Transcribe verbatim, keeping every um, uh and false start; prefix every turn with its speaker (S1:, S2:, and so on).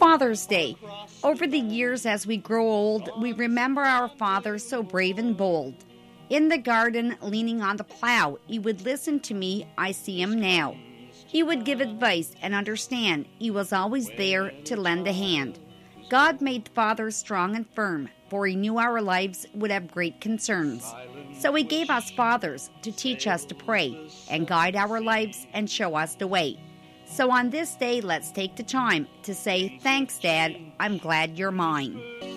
S1: Father's Day. Over the years, as we grow old, we remember our father so brave and bold. In the garden, leaning on the plow, he would listen to me, I see him now. He would give advice and understand. He was always there to lend a hand. God made fathers strong and firm, for he knew our lives would have great concerns. So he gave us fathers to teach us to pray and guide our lives and show us the way. So on this day, let's take the time to say, thanks, Dad, I'm glad you're mine.